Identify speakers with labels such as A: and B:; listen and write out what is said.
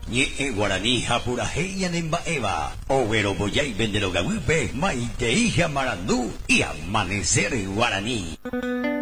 A: Ñe guaraní hapura heya nemba eva. Overo boyay vendero gawipe, maite hija marandú y amanecer guaraní.